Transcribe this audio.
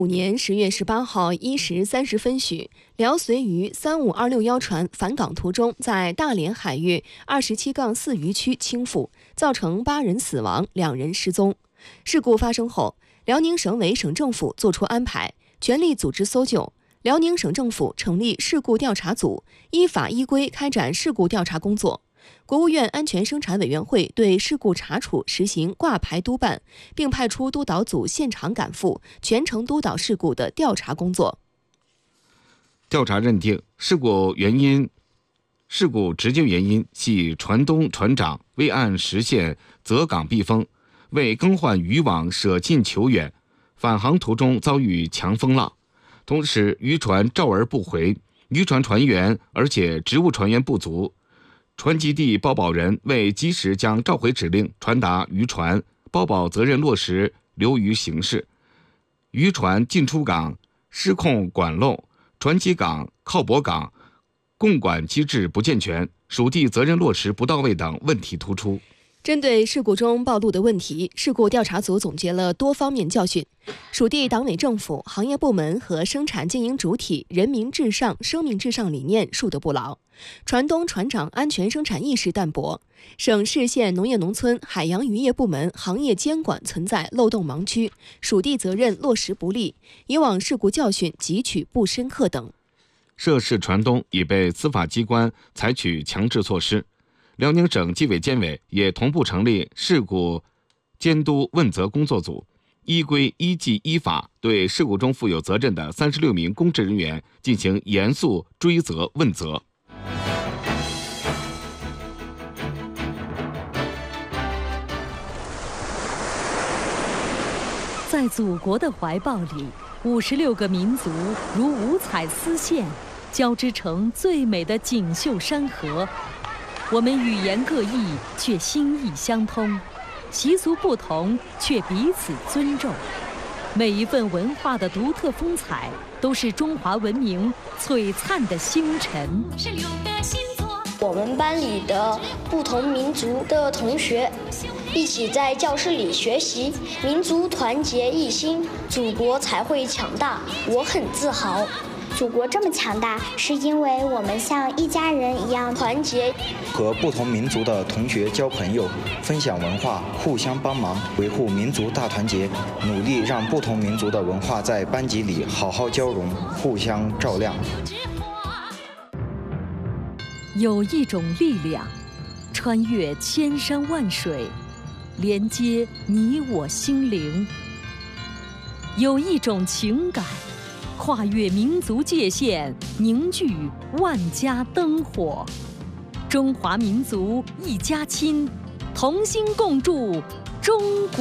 年10月18号1时30分许，辽绥渝3526幺船返港途中，在大连海域27-4渔区倾覆，造成8人死亡，2人失踪。事故发生后，辽宁省委省政府作出安排，全力组织搜救。辽宁省政府成立事故调查组，依法依规开展事故调查工作。国务院安全生产委员会对事故查处实行挂牌督办，并派出督导组现场赶赴，全程督导事故的调查工作。 调查认定，事故直接原因系船东船长未按时限择港避风，为更换渔网舍近求远，返航途中遭遇强风浪，同时渔船召而不回，渔船船员而且职务船员不足，船籍地包保人未及时将召回指令传达渔船，包保责任落实流于形式，渔船进出港失控管漏，船籍港、靠泊港共管机制不健全，属地责任落实不到位等问题突出。 针对事故中暴露的问题，事故调查组总结了多方面教训。属地党委政府、行业部门和生产经营主体人民至上、生命至上理念树德不牢，船东船长安全生产意识淡薄，省市县农业农村、海洋渔业部门行业监管存在漏洞盲区，属地责任落实不力，以往事故教训汲取不深刻等。 涉事船东已被司法机关采取强制措施。辽宁省纪委监委也同步成立事故监督问责工作组，依规依纪依法对事故中负有责任的36名公职人员进行严肃追责问责。 在祖国的怀抱里，56个民族如五彩丝线，交织成最美的锦绣山河。我们语言各异，却心意相通；习俗不同，却彼此尊重。每一份文化的独特风采，都是中华文明璀璨的星辰。 我们班里的不同民族的同学一起在教室里学习，民族团结一心，祖国才会强大。我很自豪。 祖国这么强大，是因为我们像一家人一样团结。 和不同民族的同学交朋友，分享文化，互相帮忙，维护民族大团结，努力让不同民族的文化在班级里好好交融，互相照亮。 有一种力量，穿越千山万水，连接你我心灵；有一种情感，跨越民族界限，凝聚万家灯火。中华民族一家亲，同心共筑中国。